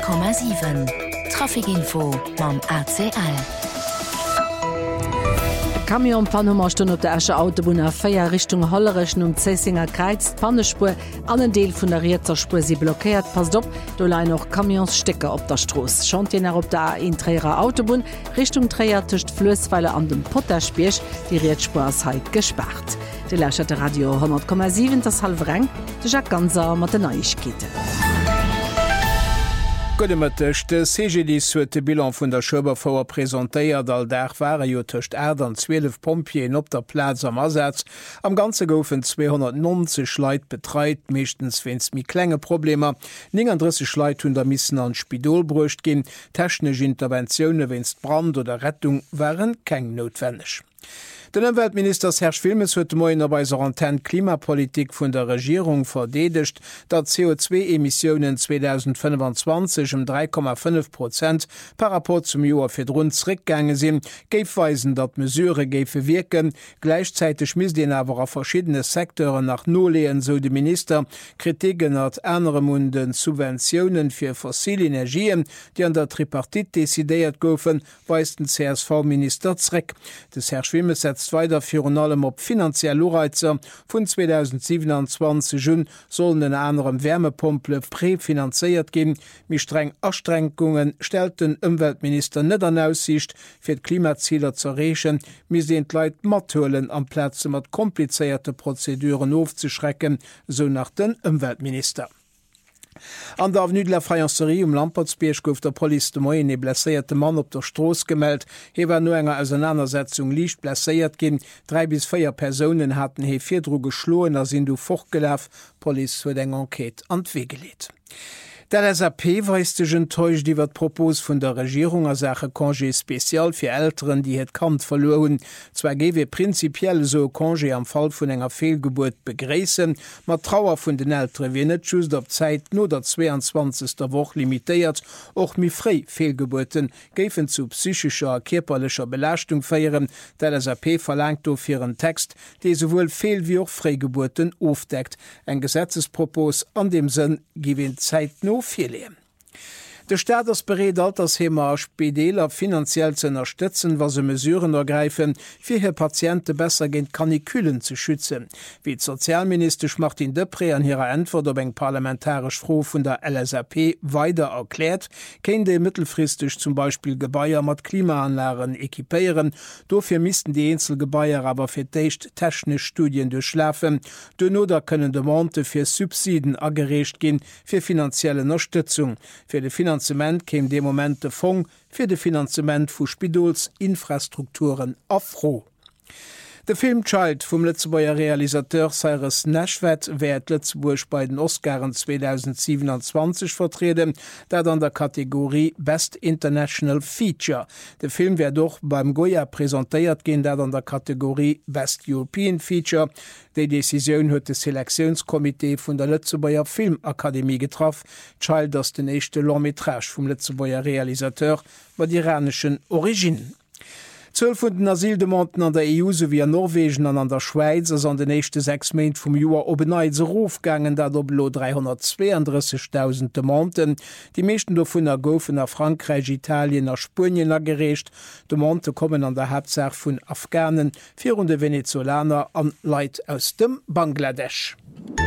100,7 Trafikinfo mam ACL. Kamion Pannommerstunde op der Äsche Autobahn A4 Richtung Hollerechen Zessinger Kreiz Pannespur an den Deel vun der Rietzerspur sie blockiert. Passt op, do lei noch Kamionsstecker op der Stroos. Chantier op der A1 Autobahn Richtung Träiertischcht Flösweile an dem Potterspiech die Rietspur ist heit gesperrt. De lächerte Radio 100,7 das Halvreng de Jacques Ganser mat de Neuigkeiten. Godemetecht de CGDs huet de Bilan vun der Schobervouer präsentéiert all der war jo tcht Ädern 12 Pompien op der Platz am Ersatz. Am ganze goufen 290 Leiit betreit, mechtens wenns mi klenge Probleme. 39 Leiit hunn der Missen an Spidol brucht gin, technech Interventionioune wennst Brand oder Rettung waren keng notwendig. Den Umweltministers Herr Schwilmes huet moin bei der Antenne Klimapolitik vun der Regierung verdedigt, dat CO2-Emissionen 2025 um 3,5% par rapport zum Joer fir rund zurückgänge sinn, geifweisen, dat Mesure géfe wirken. Gleichzeitig miss den awer a verschiedene Sektoren nach nolehen, so de Minister. Kritiken hat Änermunden Subventionen fir fossile Energien, die an der Tripartit desideiert goufen, weist den CSV-Minister zreck. Des Herr Schwilmes weiter für allem op finanzielle Loreizer vun 2027 Jun sollen den anderen Wärmepumple präfinanziert gehen. Wie streng Anstrengungen stellt den Umweltminister net an Aussicht fir d Klimaziele zu erreichen, mis den Leiit Matholen am Plätze mat komplizierte Prozeduren aufzuschrecken, so nach den Umweltminister. An der Avenue de la Fayencerie Lampertsbeerch gouf der Police de Moyen e blesséierte Mann op der Stroos gemeldt. He war no enger Auseinandersetzung liicht blesséiert gin. 3 bis 4 Personen hatten he 4 geschloen, er sinn du fortgelaf. Police huet eng Enquete an d'Wee geleet. Der SAP weist enttäuscht iwwer Propos vun der Regierung a Sache Congé spezial fir Älteren, die het Kant verloren. Zwar gewe prinzipiell so Congé am Fall vun enger Fehlgeburt begräessen, mat Trauer vun den Ältere wie net just op Zeit no der 22. Woch limitiert, och mi frei Fehlgeburten géfen zu psychischer körperlicher Belastung feieren. Der SAP verlangt auf ihren Text, die sowohl Fehl wie auch Freigeburten aufdeckt. Ein Gesetzespropos an dem Sinn gewinnt Zeit no viel. Der Staat ist bereit, Altersheimer Spitäler finanziell zu unterstützen, was sie Mesuren ergreifen, für ihre Patienten besser gegen Kanikülen zu schützen. Wie Sozialminister Martin Depré an ihrer Antwort auf ein parlamentarisch Frage von der LSAP weiter erklärt, können die mittelfristig zum Beispiel Gebäude mit Klimaanlagen equipieren. Dafür müssten die Einzelgebäude aber für technische Studien durchlaufen. Dennoch können die Monate für Subsidien angeregt gehen für finanzielle Unterstützung. Für die Finanzement käme de Moment de Fonds fir de Finanzement vu Spidols Infrastrukturen afro. Der Film Child vom Lützebauer Realisateur Cyrus Nashved wird Lützeburg bei den Oscaren 2027 vertreten, dat an der Kategorie Best International Feature. Der Film wird doch beim Goya präsentiert gehen, dat an der Kategorie Best European Feature. Die Decision hat das Selektionskomitee von der Lützebauer Filmakademie getroffen. Child ist der erste Longmetrage vom Lützebauer Realisateur mit iranischen Originen. 12 von den Asyldemanten an der EU sowie an Norwegen an der Schweiz ass an den nächsten 6 Monaten vom Jahr obeneidse Rufgangen, dat oblo 332.000 Demanten. Die meisten davon goufen nach Frankreich, Italien, nach Spanien gerecht. Demanten kommen an der Hauptsache von Afghanen, 400 Venezolaner an Leid aus dem Bangladesch.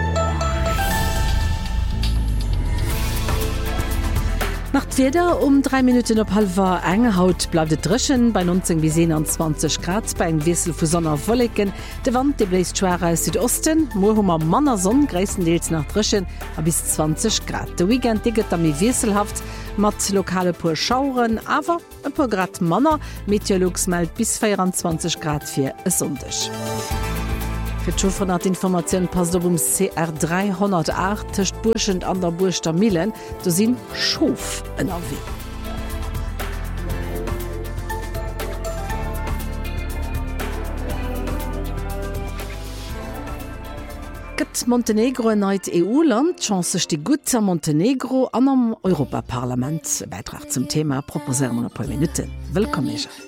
Nacht wieder 3 Minuten op halber enge Haut bleibt dreschen bei 19 bis 21 Grad bei eng Wissel vu Sonner Wolken. De Wand de bläst schwerer aus Südosten, Mohummer Manner Sonn greisendeels nach dreschen a bis 20 Grad. De Weekend diget am wieselhaft mat lokale pur Schauren, aber e paar Grad Manner, Meteorologs meldt bis 24 Grad fir e Sonndech. Für die Informationen passt um CR 308 töcht Burschend an der Burchter Millen, da sind Schof NRW. Montenegro ein neues EU-Land, Chance steht gut am Montenegro an am Europaparlament. Beitrag zum Thema proposieren wir ein paar Minuten. Willkommen.